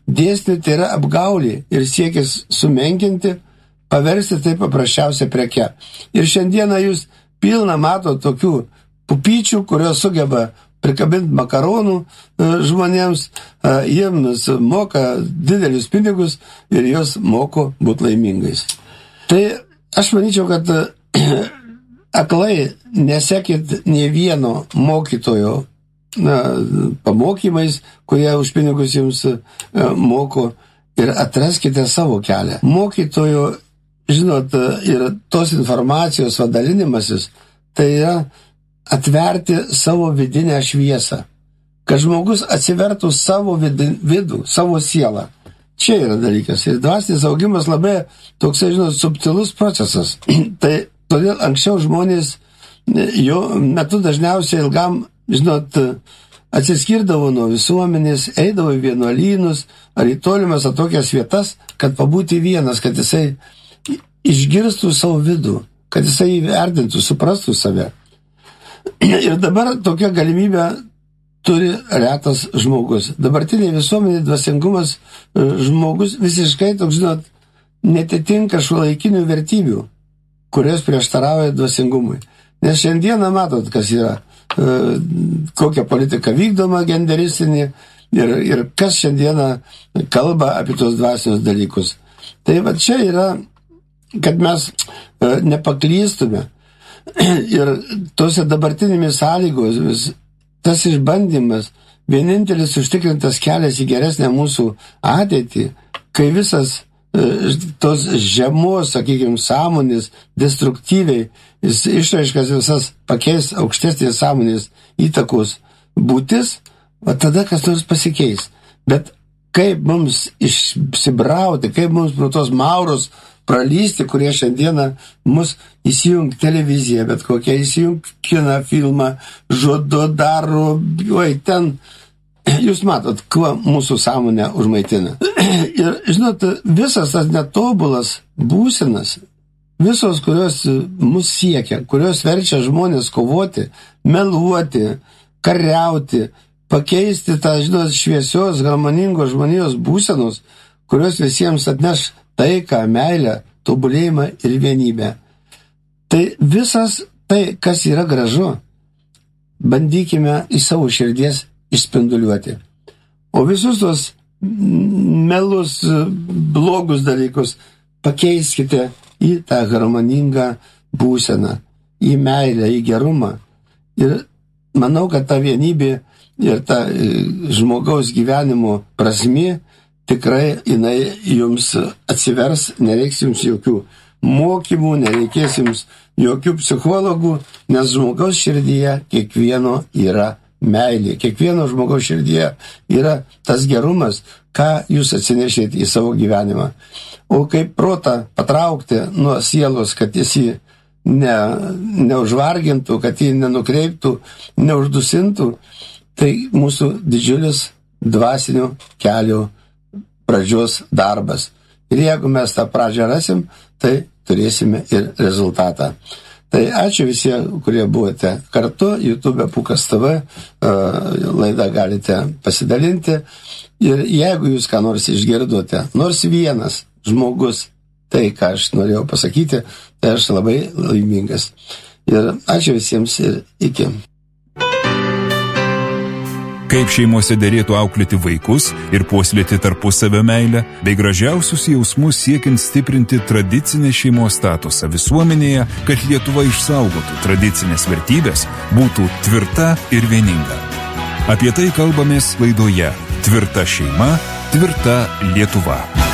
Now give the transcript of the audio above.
dėsniai tai yra apgaulė ir siekis sumenkinti, paversti tai paprasčiausia preke. Ir šiandieną jūs pilna mato tokių pupyčių, kurios sugeba prikabinti makaronų žmonėms, jiems moka didelius pinigus ir jos moko būti laimingais. Tai aš manyčiau, kad aklai nesekit nė vieno mokytojo pamokymais, kurie už pinigus jums moko, ir atraskite savo kelią. Mokytojo, žinot, ir tos informacijos vadalinimasis, tai yra atverti savo vidinę šviesą. Kad žmogus atsivertų savo vidų, savo sielą. Čia yra dalykas. Ir dvasinis augimas labai toksai, žinot, subtilus procesas. Tai todėl anksčiau žmonės jo metu dažniausiai ilgam, žinot, atsiskirdavo nuo visuomenės, eidavo į vienuolynus ar į tolimas tokias vietas, kad pabūti vienas, kad jisai išgirstų savo vidų, kad jisai įvertintų, suprastų save. Ir dabar tokia galimybė turi retas žmogus. Dabartinė visuomenė dvasingumas žmogus visiškai, toks, žinot, netitinka šiuolaikinių vertybių, kurios prieštarauja dvasingumui. Nes šiandieną matot, kas yra, kokia politika vykdoma genderistinė ir kas šiandieną kalba apie tos dvasinius dalykus. Tai va čia yra, kad mes nepaklystume ir tose dabartinėmis sąlygomis tas išbandymas, vienintelis užtikrintas kelias į geresnę mūsų ateitį, kai visas tos žemos, sakykime, sąmonės destruktyviai išraiškas visas pakeis aukštesnės sąmonės įtakos būtis, va tada kas nors pasikeis. Bet kaip mums išsibrauti, kaip mums pro tos maurus pralysti, kurie šiandieną mus įsijung televiziją, bet kokią įsijung kiną, filmą, žudo, daro, oi, ten, jūs matot, kuo mūsų sąmonę užmaitina. Ir, žinot, visas tas netobulas būsenas, visos, kurios mus siekia, kurios verčia žmonės kovoti, meluoti, kariauti, pakeisti tą, žinot, šviesios, harmoningos žmonijos būsenos, kurios visiems atneš taiką, meilę, tobulėjimą ir vienybę. Tai visas tai, kas yra gražu, bandykime į savo širdies išspinduliuoti. O visus tos melus, blogus dalykus pakeiskite į tą harmoningą būseną, į meilę, į gerumą. Ir manau, kad ta vienybė ir ta žmogaus gyvenimo prasmė tikrai jinai jums atsivers, nereiks jums jokių mokymų, nereikės jums jokių psichologų, nes žmogaus širdyje kiekvieno yra meilė. Kiekvieno žmogaus širdyje yra tas gerumas, ką jūs atsinešėte į savo gyvenimą. O kaip protą patraukti nuo sielos, kad jis jį neužvargintų, kad jį nenukreiptų, neuždusintų, tai mūsų didžiulis dvasinio kelio pradžios darbas. Ir jeigu mes tą pradžią rasim, tai turėsime ir rezultatą. Tai ačiū visiems, kurie buvote kartu, YouTube Pūkas TV, laidą galite pasidalinti. Ir jeigu jūs ką nors išgirdote, nors vienas žmogus, tai ką aš norėjau pasakyti, tai aš labai laimingas. Ir ačiū visiems ir iki. Kaip šeimose derėtų auklėti vaikus ir puoselėti tarpusavio meilę, bei gražiausius jausmus siekiant stiprinti tradicinę šeimos statusą visuomenėje, kad Lietuva išsaugotų tradicinės vertybės, būtų tvirta ir vieninga. Apie tai kalbamės laidoje Tvirta šeima, tvirta Lietuva.